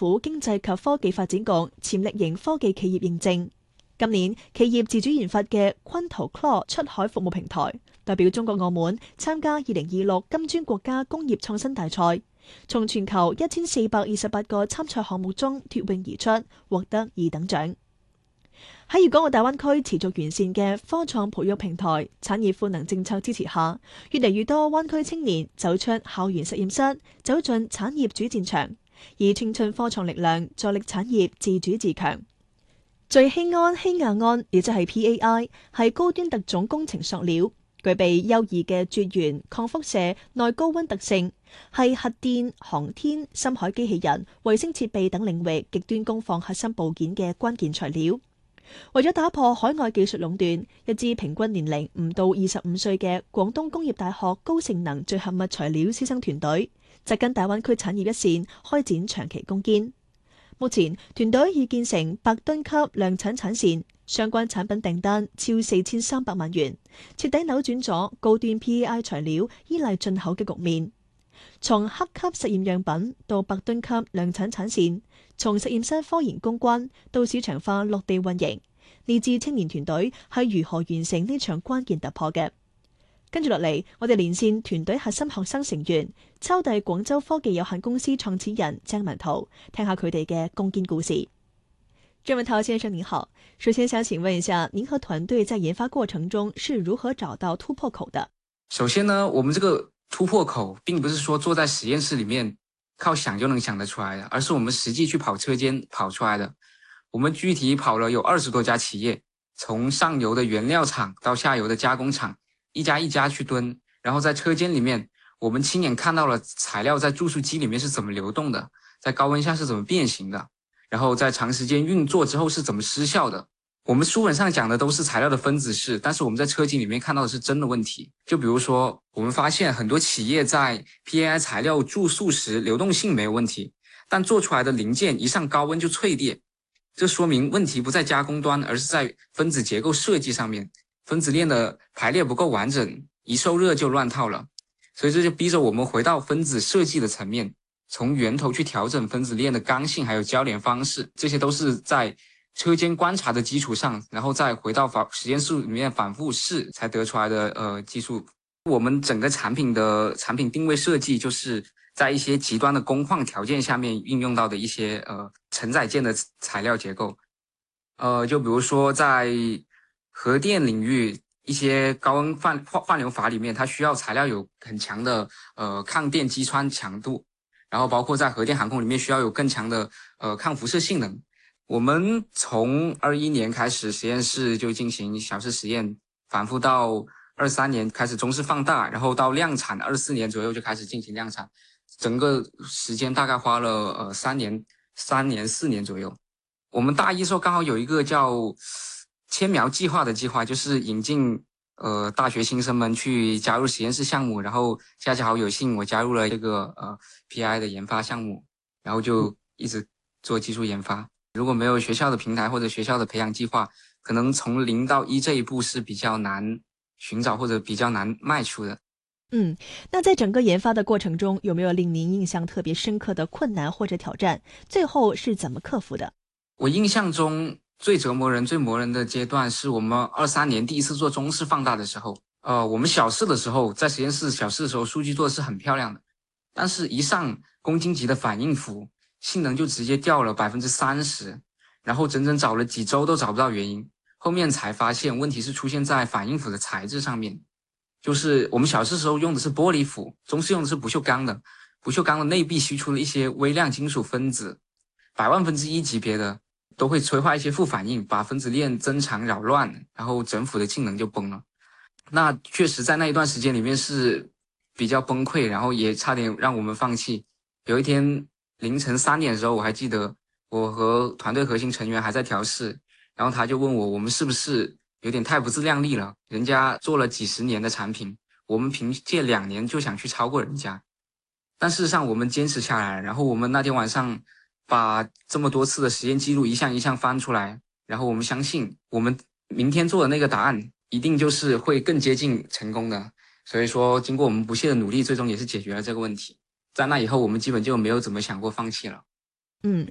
府經濟及科技發展局潛力型科技企業認證。今年企業自主研發嘅昆圖 Claw 出海服務平台，代表中國澳門參加2026金磚國家工業創新大賽，從全球1428個參賽項目中脫穎而出，獲得2等獎。喺粵港澳大灣區持續完善嘅科創培育平台、產業賦能政策支持下，越嚟越多灣區青年走出校園實驗室，走進產業主戰場，以青春科創力量助力產業自主自強。聚氰胺氰亞胺，亦即係 PAI， 係高端特種工程塑料，具備優異嘅絕緣、抗輻射、耐高溫特性，係核電、航天、深海機器人、衛星設備等領域極端工況核心部件嘅關鍵材料。為咗打破海外技術壟斷，一支平均年齡唔到25歲嘅廣東工業大學高性能聚合物材料師生團隊，扎根大灣區產業一線，開展長期攻堅。目前團隊已建成100噸級量產產線，相關產品訂單超4300萬元，徹底扭轉咗高端 PAI 材料依賴進口嘅局面。從黑級實驗樣品到100噸級量產產線，從實驗室科研攻關到市場化落地運營，呢支青年團隊係如何完成呢場關鍵突破嘅？跟住落嚟，我哋連線團隊核心學生成員，抄遞廣州科技有限公司創始人鄭文濤，聽下佢哋嘅攻堅故事。鄭文濤先生您好，首先想請問一下，您和團隊在研發過程中是如何找到突破口的？ 首先呢，我們這個突破口並不是說坐在實驗室裡面靠想就能想得出來的，而是我們實際去跑車間跑出來的。我們具體跑了有20多家企業，從上游的原料廠到下游的加工廠，一家一家去蹲，然後在車間裡面，我們親眼看到了材料在注塑機裡面是怎麼流動的，在高溫下是怎麼變形的，然後在長時間運作之後是怎麼失效的。我們書本上講的都是材料的分子式，但是我們在車間裡面看到的是真的問題。就比如說，我們發現很多企業在 PAI 材料注塑時流動性沒有問題，但做出來的零件一上高溫就脆裂，這說明問題不在加工端，而是在分子結構設計上面。分子鏈的排列不夠完整，一受熱就亂套了。所以這就逼着我們回到分子設計的層面，從源頭去調整分子鏈的剛性還有交聯方式，這些都是在車間觀察的基礎上，然後再回到實驗室裡面反覆試才得出來的技術。我們整個產品的產品定位設計，就是在一些極端的工況條件下面運用到的一些承載件的材料結構。就比如說在核電領域，一些高溫泛流法裡面，它需要材料有很強的抗電擊穿強度，然後包括在核電航空裡面需要有更強的抗輻射性能。我們從21年開始實驗室就進行小試實驗，反覆到23年開始中試放大，然後到量產24年左右就開始進行量產，整個時間大概花了3年4年左右。我們大一時候剛好有一個叫千苗計劃的計劃，就是引進大學新生們去加入實驗室項目，然後恰巧有幸我加入了這個PAI 的研發項目，然後就一直做技術研發。如果沒有學校的平台或者學校的培養計劃，可能從0到1這一步是比較難尋找或者比較難邁出的。 那在整個研發的過程中，有沒有令您印象特別深刻的困難或者挑戰？最後是怎麼克服的？ 我印象中最折磨人、最磨人的階段是我們23年第一次做中試放大的時候。我們小試的時候，在實驗室小試的時候，數據做的是很漂亮的，但是一上公斤級的反應符，性能就直接掉了30%，然後整整找了幾周都找不到原因，後面才發現問題是出現在反應符的材質上面。就是我們小試時候用的是玻璃符，中試用的是不鏽鋼的，不鏽鋼的內壁析出了一些微量金屬分子，100萬分之一級別的都會催化一些負反應，把分子鏈增長擾亂，然後整符的性能就崩了。那確實在那一段時間裡面是比較崩潰，然後也差點讓我們放棄。有一天凌晨3點的時候，我還記得我和團隊核心成員還在調試，然後他就問我們是不是有點太不自量力了，人家做了幾十年的產品，我們憑借2年就想去超過人家。但事實上我們堅持下來，然後我們那天晚上把這麼多次的實驗記錄一項一項翻出來，然後我們相信我們明天做的那個答案一定就是會更接近成功的。所以說經過我們不懈的努力，最終也是解決了這個問題。在那以後我們基本就沒有怎麼想過放棄了。